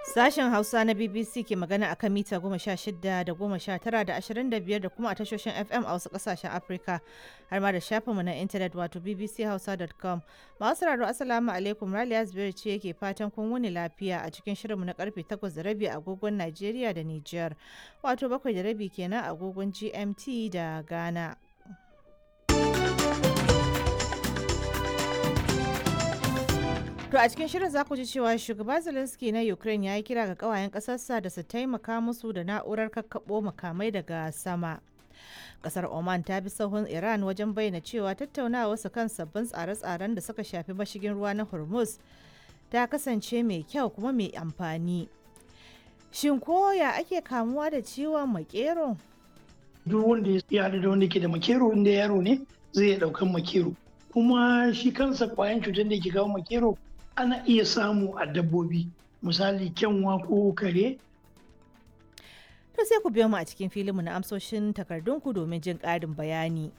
Sashen Hausa na BBC ke magana a kan mita 16 da 19 da 25 da kuma a tashoshin FM a wasu kasashen Afirka har ma da shafinmu na intanet wato bbchausa.com. Masu sauraro Assalamu alaikum, Raliya Zubairu ce yake fatan kun wuni lafiya a cikin shirinmu na karfe 8:30 agogon Najeriya da Nijar, wato 7:30 kenan agogon GMT da Ghana. To a cikin shirin za ku ji cewa shugaba Zelensky na Ukraine ya yi kira ga kawayen ƙasarsa da su taimaka musu da na'urar kakkaɓo makamai daga sama. Kasar Oman ta bi sahun Iran wajen bayyana cewa tattaunawa su kan sabbin tsare-tsaren da suka shafi mashigin ruwa na Hormuz ta kasance mai kyau kuma mai amfani. Shin koya ake kamuwa da ciwon makero? Duk wanda ya haɗu da wanda ke da makero, inda yaro ne zai iya ɗaukan makero. Kuma shi kansa kwayan cutar da ke kawo makero ana iya samu a dabbobi, misali kyanwa ko kare. To sai ku biyo mu a cikin filinmu na amsoshin takardunku domin jin ƙarin bayani.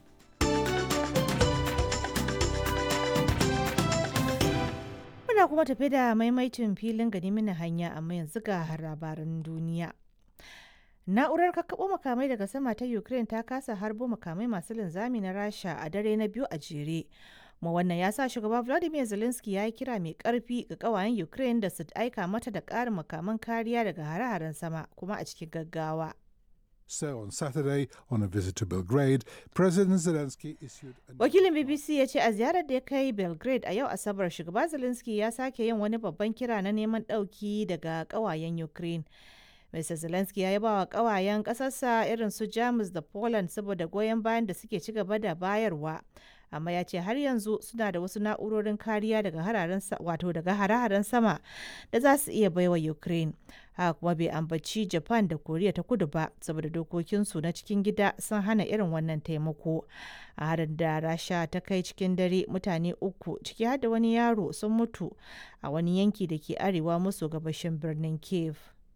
Muna kuma tafi da maimaitin filin gani mini hanya, amma yanzu ga labaran duniya. Na'urar kakkaɓo makamai daga sama ta Ukraine ta kasa harbo makamai masu linzami na Rasha a dare na biyu a jere. Kuma wannan ya sa shugaba Vladimir Zelensky ya yi kira mai ƙarfi ga ƙawayen Ukraine da su aika mata da ƙarin makaman kariya daga hare-haren sama kuma a cikin gaggawa. So on Saturday, on a visit to Belgrade, President Zelensky issued Wakilin BBC ya ce a ziyarar da ya kai Belgrade a yau Asabar, shugaba Zelensky ya sake yin wani babban kira na neman ɗauki daga ƙawayen Ukraine. Mr. Zelensky ya yaba wa ƙawayen ƙasarsa irin su Jamus da Poland saboda goyon bayan da suke ci gaba da bayarwa. Amma ya ce har yanzu suna da wasu na'urorin kariya daga hare-haren sama da za su iya baiwa Ukraine. Haka kuma bai ambaci Japan da Koriya ta Kudu ba saboda dokokinsu na cikin gida sun hana irin wannan taimako. A harin da Rasha ta kai cikin dare, mutane 3 ciki har da wani yaro sun mutu a wani yanki da ke arewa maso gabashin birnin Kiev.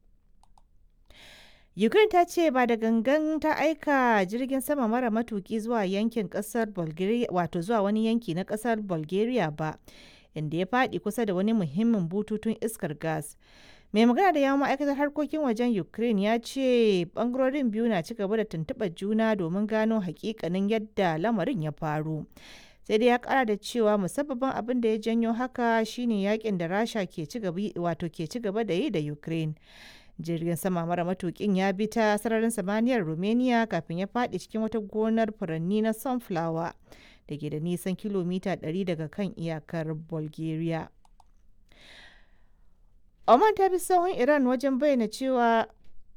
Ukraine ta ce ba da gangan ta aika jirgin sama mara matuki zuwa yankin kasar Bulgaria, wato zuwa wani yanki na kasar Bulgaria ba, inda ya faɗi kusa da wani muhimmin bututun iskar gas. Mai magana da yawon ma'aikatar harkokin wajen Ukraine ya ce bangarorin biyu na ci gaba da tuntuɓar juna domin gano hakikanin yadda lamarin ya faru. Sai dai ya kara da cewa musabbabin abin da ya janyo haka shine yakin da Rasha ke ci gaba da yi da Ukraine. Jirgin sama mara matukin ya bi ta sararin samaniyar Romania kafin ya faɗi cikin wata gonar furanni na sunflower da ke da nisan kilomita 100 daga kan iyakar Bulgaria. Oman ta bi sahun Iran wajen bayyana cewa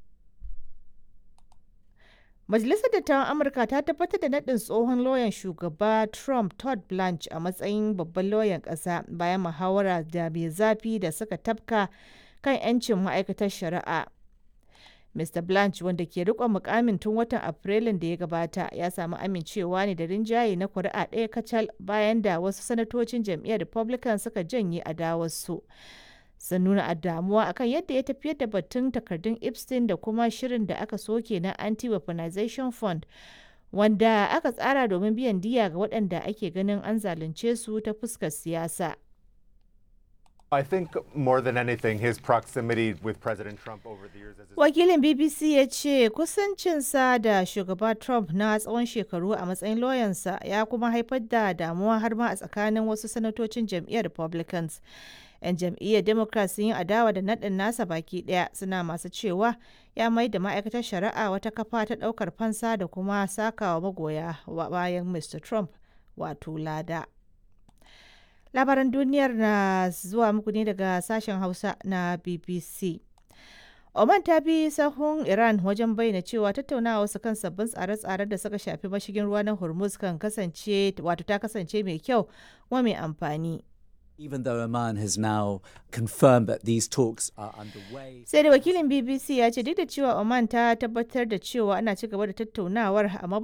Majalisar Dattawan Amurka ta tabbatar da naɗin tsohon lauyan shugaba Trump, Todd Blanche, a matsayin babban lauyan ƙasa bayan muhawara da mai zafi da suka tafka kan 'yancin ma'aikatar shari'a. Mr. Blanche, wanda ke riƙon mukamin tun watan Afrilun da ya gabata, ya samu amincewa ne da rinjaye na kuri'a ɗaya kacal bayan da wasu sanatocin jam'iyyar Republican suka janye adawarsu. Sun nuna damuwa akan yadda ya tafiyar da batun takardun Epstein da kuma shirin da aka soke na Anti-Weaponization Fund, wanda aka tsara domin biyan diya ga waɗanda ake ganin an zalunce su ta fuskar siyasa. I think more than anything, his proximity with President Trump over the years. Wakilin BBC ya ce kusancinsa da shugaba Trump na tsawon shekaru a matsayin lauyansa ya kuma haifar da damuwa har ma a tsakanin wasu sanatocin jam'iyyar Republicans. 'Yan jam'iyyar Democrat sun yi adawa da naɗin nasa baki ɗaya, suna masu cewa ya mai da ma'aikatar shari'a wata kafa ta ɗaukar fansa da kuma sakawa magoya bayan Mr. Trump wato lada. Labaran duniyar na zuwa muku ne daga sashen Hausa na BBC. Oman ta bi sahun Iran wajen bayyana cewa tattaunawa su kan sabbin tsare-tsaren da suka shafi mashigin ruwa na Hormuz ta kasance mai kyau kuma mai amfani. Even though Oman has now confirmed that these talks are underway. Sai da wakilin BBC ya ce duk da cewa Oman ta tabbatar da cewa ana ci gaba da tattaunawar, amma